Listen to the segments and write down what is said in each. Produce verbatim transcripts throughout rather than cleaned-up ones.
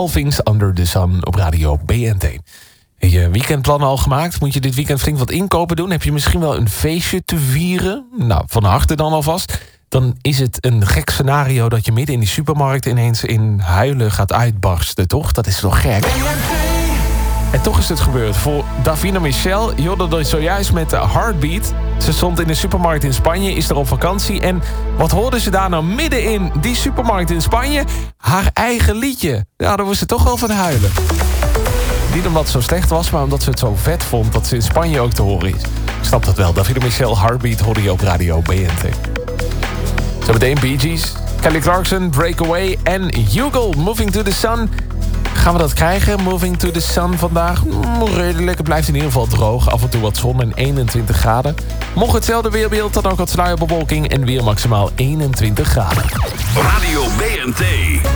All Things Under the Sun op Radio B N T. Heb je weekendplannen al gemaakt? Moet je dit weekend flink wat inkopen doen? Heb je misschien wel een feestje te vieren? Nou, van harte dan alvast. Dan is het een gek scenario dat je midden in die supermarkt ineens in huilen gaat uitbarsten, toch? Dat is toch gek? En toch is het gebeurd. Voor Davina Michel, je hoorde dat zojuist met de Heartbeat. Ze stond in de supermarkt in Spanje, is er op vakantie. En wat hoorde ze daar nou midden in die supermarkt in Spanje? Haar eigen liedje. Ja, daar moest ze toch wel van huilen. Niet omdat het zo slecht was, maar omdat ze het zo vet vond dat ze in Spanje ook te horen is. Ik snap dat wel. Davina Michel, Heartbeat hoorde je op Radio B N T. Zo meteen Bee Gees, Kelly Clarkson, Breakaway en Hugo, Moving to the Sun. Gaan we dat krijgen, Moving to the Sun vandaag? Mm, redelijk, het blijft in ieder geval droog. Af en toe wat zon en eenentwintig graden. Mocht hetzelfde weerbeeld, dan ook wat sluierbewolking en weer maximaal eenentwintig graden. Radio B N T.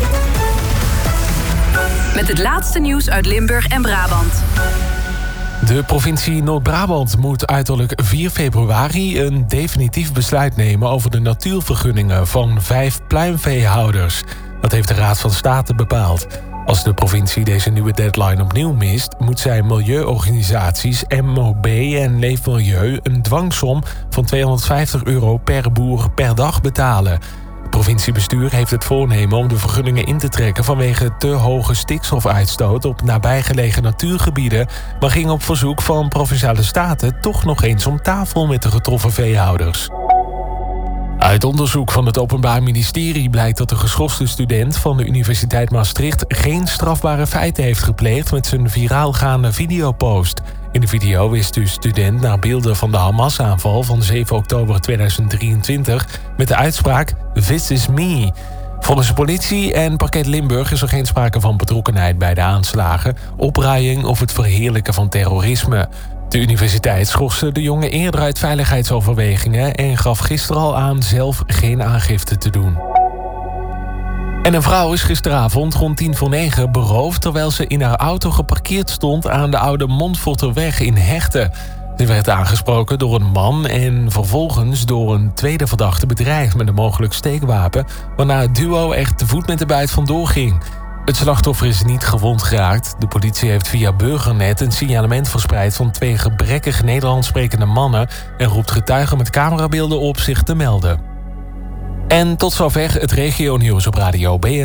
Met het laatste nieuws uit Limburg en Brabant. De provincie Noord-Brabant moet uiterlijk vier februari een definitief besluit nemen over de natuurvergunningen van vijf pluimveehouders. Dat heeft de Raad van State bepaald. Als de provincie deze nieuwe deadline opnieuw mist, moet zij milieuorganisaties M O B en Leefmilieu een dwangsom van tweehonderdvijftig euro per boer per dag betalen. Het provinciebestuur heeft het voornemen om de vergunningen in te trekken vanwege te hoge stikstofuitstoot op nabijgelegen natuurgebieden, maar ging op verzoek van Provinciale Staten toch nog eens om tafel met de getroffen veehouders. Uit onderzoek van het Openbaar Ministerie blijkt dat de geschorste student van de Universiteit Maastricht geen strafbare feiten heeft gepleegd met zijn viraal gaande videopost. In de video is de student naar beelden van de Hamas-aanval van zeven oktober tweeduizend drieëntwintig met de uitspraak "This is me". Volgens de politie en parket Limburg is er geen sprake van betrokkenheid bij de aanslagen, opruiing of het verheerlijken van terrorisme. De universiteit schorste de jongen eerder uit veiligheidsoverwegingen en gaf gisteren al aan zelf geen aangifte te doen. En een vrouw is gisteravond rond tien voor negen beroofd terwijl ze in haar auto geparkeerd stond aan de Oude Montforterweg in Hechten. Ze werd aangesproken door een man en vervolgens door een tweede verdachte bedreigd met een mogelijk steekwapen, waarna het duo echt te voet met de buit vandoor ging. Het slachtoffer is niet gewond geraakt. De politie heeft via Burgernet een signalement verspreid van twee gebrekkig Nederlands sprekende mannen en roept getuigen met camerabeelden op zich te melden. En tot zover het regionieuws op Radio B N T.